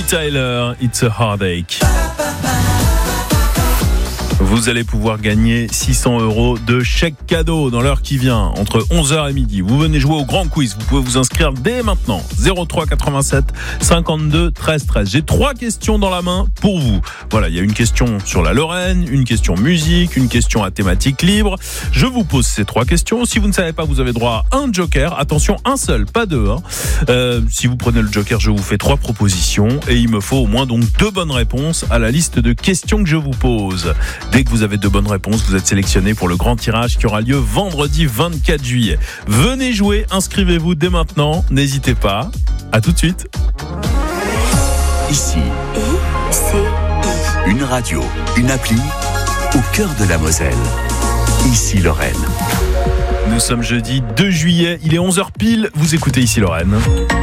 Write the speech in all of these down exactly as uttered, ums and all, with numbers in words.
Tyler, It's a Heartache. Vous allez pouvoir gagner six cents euros de chèque cadeau dans l'heure qui vient, entre onze heures et midi. Vous venez jouer au grand quiz, vous pouvez vous inscrire dès maintenant. zéro trois quatre-vingt-sept cinquante-deux treize treize. J'ai trois questions dans la main pour vous. Voilà, il y a une question sur la Lorraine, une question musique, une question à thématique libre. Je vous pose ces trois questions. Si vous ne savez pas, vous avez droit à un joker. Attention, un seul, pas deux. Hein. Euh, si vous prenez le joker, je vous fais trois propositions et il me faut au moins donc deux bonnes réponses à la liste de questions que je vous pose. Dès que vous avez de bonnes réponses, vous êtes sélectionné pour le grand tirage qui aura lieu vendredi vingt-quatre juillet. Venez jouer, inscrivez-vous dès maintenant, n'hésitez pas. À tout de suite. Ici, I C I. Une radio, une appli au cœur de la Moselle. Ici Lorraine. Nous sommes jeudi deux juillet, il est onze heures pile, vous écoutez Ici Lorraine.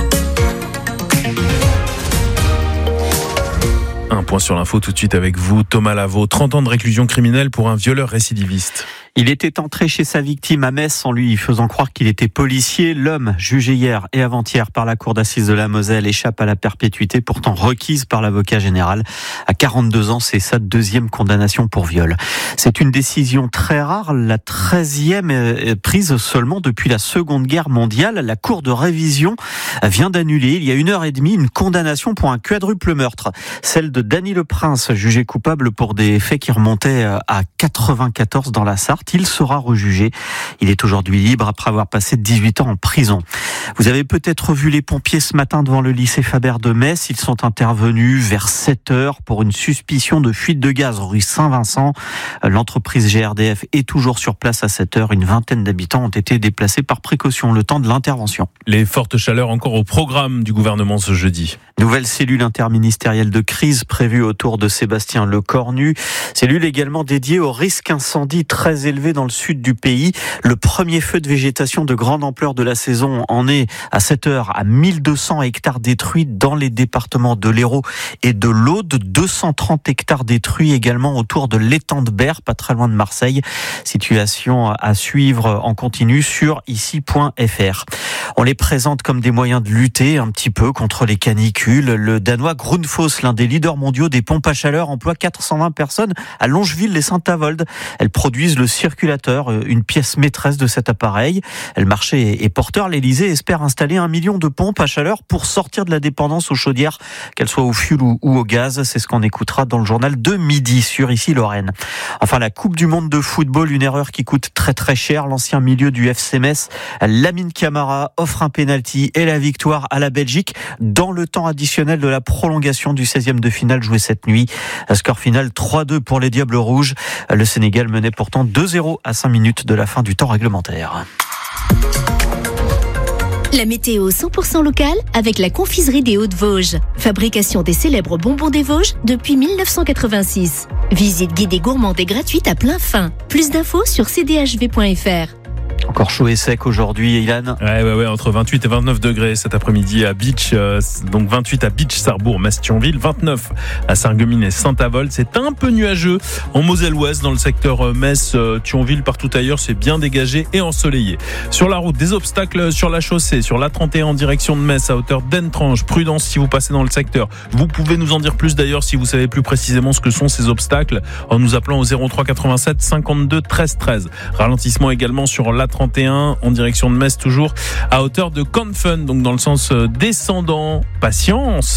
Un point sur l'info tout de suite avec vous, Thomas Lavaux. trente ans de réclusion criminelle pour un violeur récidiviste. Il était entré chez sa victime à Metz en lui faisant croire qu'il était policier. L'homme, jugé hier et avant-hier par la cour d'assises de la Moselle, échappe à la perpétuité, pourtant requise par l'avocat général. À quarante-deux ans, c'est sa deuxième condamnation pour viol. C'est une décision très rare, la treizième prise seulement depuis la Seconde Guerre mondiale. La cour de révision vient d'annuler, il y a une heure et demie, une condamnation pour un quadruple meurtre. Celle de Dany Le Prince, jugé coupable pour des faits qui remontaient à quatre-vingt-quatorze dans la Sarthe. Il sera rejugé. Il est aujourd'hui libre après avoir passé dix-huit ans en prison. Vous avez peut-être vu les pompiers ce matin devant le lycée Faber de Metz. Ils sont intervenus vers sept heures pour une suspicion de fuite de gaz rue Saint-Vincent. L'entreprise G R D F est toujours sur place à sept heures. Une vingtaine d'habitants ont été déplacés par précaution le temps de l'intervention. Les fortes chaleurs encore au programme du gouvernement ce jeudi. Nouvelle cellule interministérielle de crise prévue autour de Sébastien Lecornu. Cellule également dédiée au risque incendie très élevé dans le sud du pays. Le premier feu de végétation de grande ampleur de la saison en est à cette heure à mille deux cents hectares détruits dans les départements de l'Hérault et de l'Aude. deux cent trente hectares détruits également autour de l'étang de Berre, pas très loin de Marseille. Situation à suivre en continu sur ici point f r. On les présente comme des moyens de lutter un petit peu contre les canicules. Le Danois Grundfos, l'un des leaders mondiaux des pompes à chaleur, emploie quatre cent vingt personnes à Longeville et Saint-Avold. Elles produisent le circulateur, une pièce maîtresse de cet appareil. Le marché est porteur. L'Élysée espère installer un million de pompes à chaleur pour sortir de la dépendance aux chaudières, qu'elles soient au fioul ou au gaz. C'est ce qu'on écoutera dans le journal de midi sur Ici Lorraine. Enfin, la Coupe du Monde de football, une erreur qui coûte très très cher. L'ancien milieu du F C Metz, Lamine Camara, offre un pénalty et la victoire à la Belgique dans le temps additionnel de la prolongation du seizième de finale joué cette nuit. Score final trois deux pour les Diables Rouges. Le Sénégal menait pourtant deux zéro à cinq minutes de la fin du temps réglementaire. La météo cent pour cent locale avec la confiserie des Hauts-de-Vosges. Fabrication des célèbres bonbons des Vosges depuis mille neuf cent quatre-vingt-six. Visite guidée gourmande et gratuite à plein fin. Plus d'infos sur c d h v point f r. Encore chaud et sec aujourd'hui, Ilan. Ouais, ouais, ouais, entre vingt-huit et vingt-neuf degrés cet après-midi à Beach, euh, donc vingt-huit à Beach, Sarrebourg, Metz-Thionville, vingt-neuf à Sarreguemines et Saint-Avold. C'est un peu nuageux en Moselle-Ouest, dans le secteur Metz-Thionville, partout ailleurs, c'est bien dégagé et ensoleillé. Sur la route, des obstacles sur la chaussée, sur l'A trente et un en direction de Metz, à hauteur d'Entrange. Prudence si vous passez dans le secteur. Vous pouvez nous en dire plus d'ailleurs si vous savez plus précisément ce que sont ces obstacles en nous appelant au zéro trois quatre-vingt-sept cinquante-deux treize treize. Ralentissement également sur l'A trente et un en direction de Metz, toujours à hauteur de Canfun, donc dans le sens descendant. Patience.